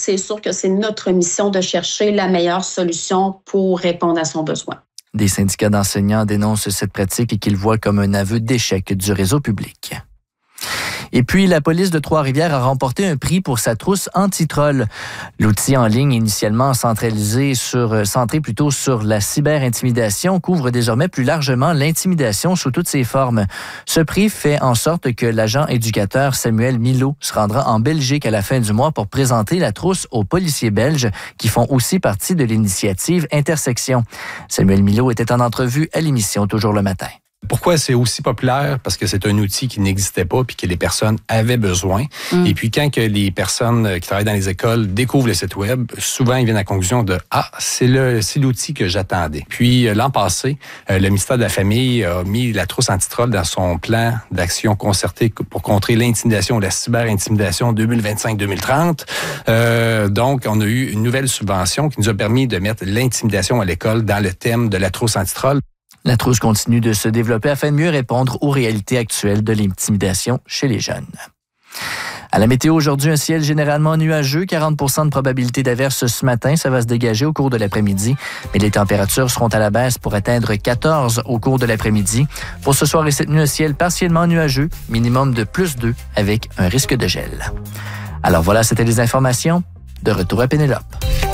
c'est sûr que c'est notre mission de chercher la meilleure solution pour répondre à son besoin. Des syndicats d'enseignants dénoncent cette pratique et qu'ils voient comme un aveu d'échec du réseau public. Et puis, la police de Trois-Rivières a remporté un prix pour sa trousse anti-troll. L'outil en ligne, initialement centré sur la cyber-intimidation, couvre désormais plus largement l'intimidation sous toutes ses formes. Ce prix fait en sorte que l'agent éducateur Samuel Milot se rendra en Belgique à la fin du mois pour présenter la trousse aux policiers belges qui font aussi partie de l'initiative Intersection. Samuel Milot était en entrevue à l'émission Toujours le matin. Pourquoi c'est aussi populaire? Parce que c'est un outil qui n'existait pas puis que les personnes avaient besoin. Et puis, quand que les personnes qui travaillent dans les écoles découvrent le site web, souvent, ils viennent à la conclusion de « Ah, c'est l'outil que j'attendais ». Puis, l'an passé, le ministère de la Famille a mis la trousse anti-troll dans son plan d'action concerté pour contrer l'intimidation ou la cyber-intimidation 2025-2030. Donc, on a eu une nouvelle subvention qui nous a permis de mettre l'intimidation à l'école dans le thème de la trousse anti-troll. La trousse continue de se développer afin de mieux répondre aux réalités actuelles de l'intimidation chez les jeunes. À la météo aujourd'hui, un ciel généralement nuageux, 40 % de probabilité d'averse ce matin. Ça va se dégager au cours de l'après-midi, mais les températures seront à la baisse pour atteindre 14 au cours de l'après-midi. Pour ce soir et cette nuit, un ciel partiellement nuageux, minimum de +2 avec un risque de gel. Alors voilà, c'était les informations. De retour à Pénélope.